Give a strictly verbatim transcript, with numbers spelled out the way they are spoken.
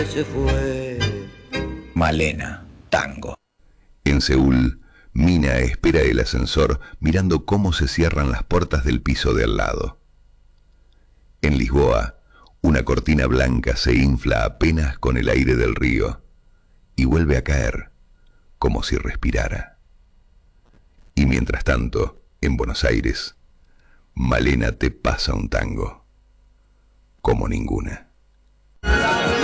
se fue. Malena, tango. En Seúl, Mina espera el ascensor mirando cómo se cierran las puertas del piso de al lado. En Lisboa, una cortina blanca se infla apenas con el aire del río y vuelve a caer, como si respirara. Y mientras tanto, en Buenos Aires, Malena te pasa un tango, como ninguna.